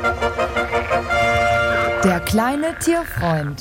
Der kleine Tierfreund.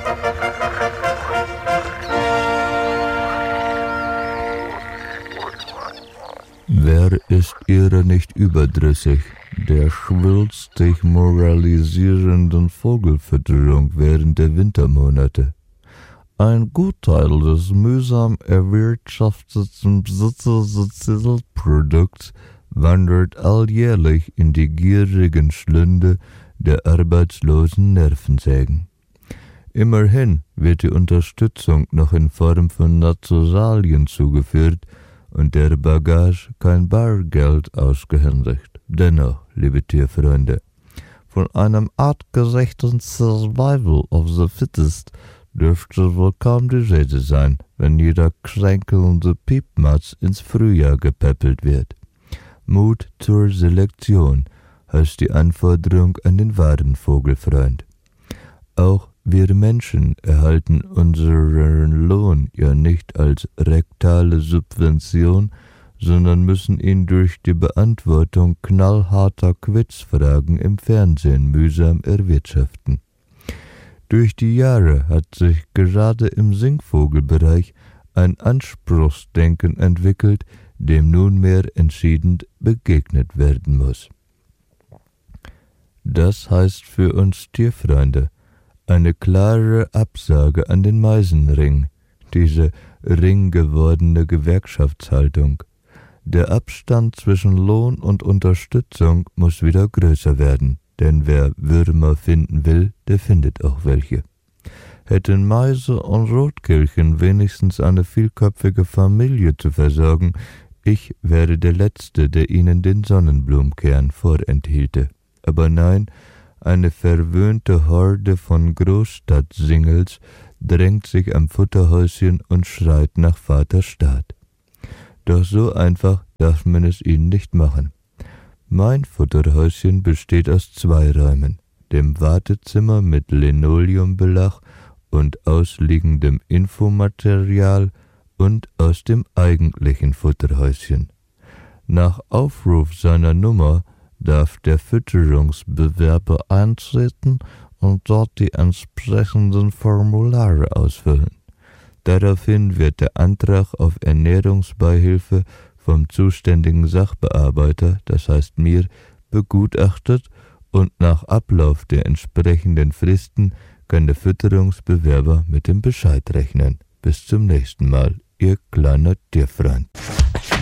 Wer ist ihrer nicht überdrüssig, der schwülstig moralisierenden Vogelfütterung während der Wintermonate? Ein Gutteil des mühsam erwirtschafteten Sozialprodukts wandert alljährlich in die gierigen Schlünde der arbeitslosen Nervensägen. Immerhin wird die Unterstützung noch in Form von Naturalien zugeführt und der Bagage kein Bargeld ausgehändigt. Dennoch, liebe Tierfreunde, von einem artgerechten Survival of the Fittest dürfte wohl kaum die Rede sein, wenn jeder kränkelnde Piepmatz ins Frühjahr gepäppelt wird. Mut zur Selektion heißt die Anforderung an den wahren Vogelfreund. Auch wir Menschen erhalten unseren Lohn ja nicht als rektale Subvention, sondern müssen ihn durch die Beantwortung knallharter Quizfragen im Fernsehen mühsam erwirtschaften. Durch die Jahre hat sich gerade im Singvogelbereich ein Anspruchsdenken entwickelt, dem nunmehr entschieden begegnet werden muss. Das heißt für uns Tierfreunde eine klare Absage an den Meisenring, diese ringgewordene Gewerkschaftshaltung. Der Abstand zwischen Lohn und Unterstützung muss wieder größer werden, denn wer Würmer finden will, der findet auch welche. Hätten Meise und Rotkehlchen wenigstens eine vielköpfige Familie zu versorgen, ich wäre der Letzte, der ihnen den Sonnenblumenkern vorenthielte. Aber nein, eine verwöhnte Horde von Großstadtsingels drängt sich am Futterhäuschen und schreit nach Vater Staat. Doch so einfach darf man es ihnen nicht machen. Mein Futterhäuschen besteht aus 2 Räumen, dem Wartezimmer mit Linoleumbelach und ausliegendem Infomaterial und aus dem eigentlichen Futterhäuschen. Nach Aufruf seiner Nummer darf der Fütterungsbewerber eintreten und dort die entsprechenden Formulare ausfüllen. Daraufhin wird der Antrag auf Ernährungsbeihilfe vom zuständigen Sachbearbeiter, das heißt mir, begutachtet und nach Ablauf der entsprechenden Fristen kann der Fütterungsbewerber mit dem Bescheid rechnen. Bis zum nächsten Mal, Ihr kleiner Tierfreund.